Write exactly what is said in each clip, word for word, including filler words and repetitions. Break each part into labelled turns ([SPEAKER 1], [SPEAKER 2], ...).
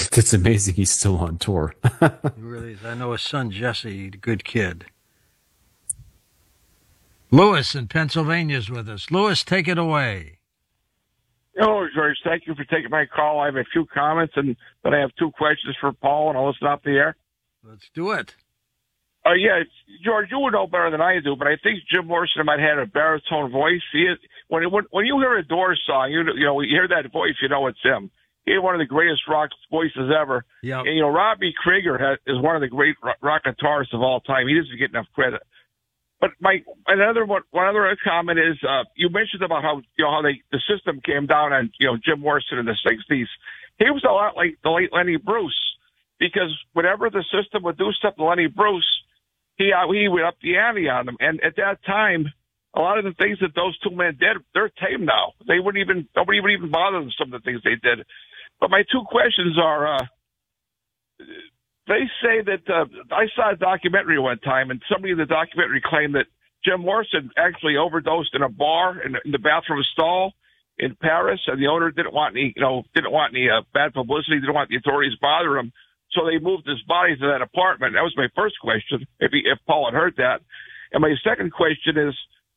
[SPEAKER 1] It's amazing he's still on tour.
[SPEAKER 2] He really is. I know his son, Jesse, a good kid. Lewis in Pennsylvania is with us. Lewis, take it away.
[SPEAKER 3] Hello, George. Thank you for taking my call. I have a few comments, and then I have two questions for Paul, and I'll listen off the air.
[SPEAKER 2] Let's do it.
[SPEAKER 3] Oh, uh, yeah, George, you would know better than I do, but I think Jim Morrison might have had a baritone voice. He is, when, when when you hear a Doors song, you you know, you hear that voice, you know it's him. He had one of the greatest rock voices ever.
[SPEAKER 2] Yep.
[SPEAKER 3] And, you know, Robbie Krieger has, is one of the great rock guitarists of all time. He doesn't get enough credit. But my another one, one other comment is uh, you mentioned about how you know how they the system came down on you know Jim Morrison in the sixties. He was a lot like the late Lenny Bruce, because whenever the system would do stuff to Lenny Bruce, he uh, he would up the ante on them. And at that time, a lot of the things that those two men did, they're tame now. They wouldn't even nobody would even bother them some of the things they did. But my two questions are. Uh, They say that uh, I saw a documentary one time, and somebody in the documentary claimed that Jim Morrison actually overdosed in a bar in, in the bathroom stall in Paris, and the owner didn't want any, you know, didn't want any uh, bad publicity, didn't want the authorities bothering him, so they moved his body to that apartment. That was my first question, if he, if Paul had heard that. And my second question is,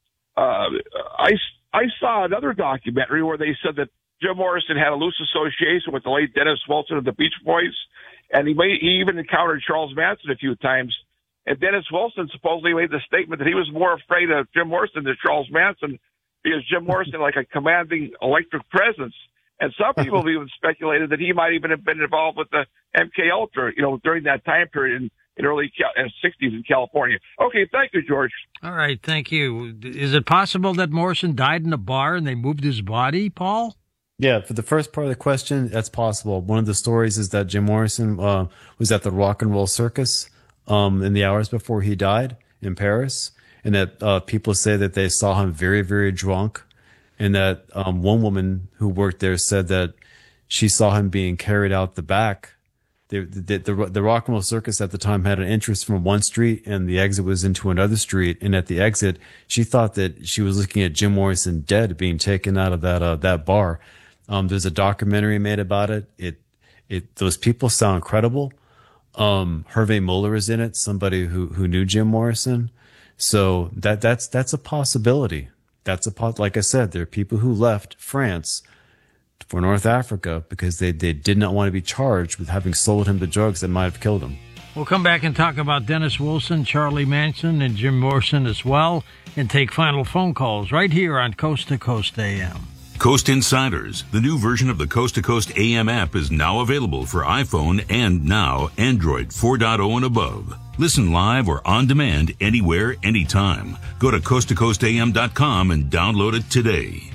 [SPEAKER 3] uh, I I saw another documentary where they said that Jim Morrison had a loose association with the late Dennis Wilson of the Beach Boys. And he, made, he even encountered Charles Manson a few times. And Dennis Wilson supposedly made the statement that he was more afraid of Jim Morrison than Charles Manson, because Jim Morrison had like a commanding electric presence. And some people have even speculated that he might even have been involved with the M K Ultra, you know, during that time period in, in early in sixties in California. Okay, thank you, George.
[SPEAKER 2] All right, thank you. Is it possible that Morrison died in a bar and they moved his body, Paul?
[SPEAKER 1] Yeah, for the first part of the question, that's possible. One of the stories is that Jim Morrison uh, was at the Rock and Roll Circus um, in the hours before he died in Paris, and that uh, people say that they saw him very, very drunk, and that um, one woman who worked there said that she saw him being carried out the back. The, the, the, the Rock and Roll Circus at the time had an entrance from one street, and the exit was into another street. And at the exit, she thought that she was looking at Jim Morrison dead, being taken out of that uh, that bar. Um, there's a documentary made about it. It, it, those people sound credible. Um, Hervé Muller is in it, somebody who, who knew Jim Morrison. So that, that's, that's a possibility. That's a pot. Like I said, there are people who left France for North Africa because they, they did not want to be charged with having sold him the drugs that might have killed him.
[SPEAKER 2] We'll come back and talk about Dennis Wilson, Charlie Manson, and Jim Morrison as well, and take final phone calls right here on Coast to Coast A M.
[SPEAKER 4] Coast Insiders, the new version of the Coast to Coast A M app, is now available for iPhone and now Android four point oh and above. Listen live or on demand anywhere, anytime. Go to coast to coast a m dot com and download it today.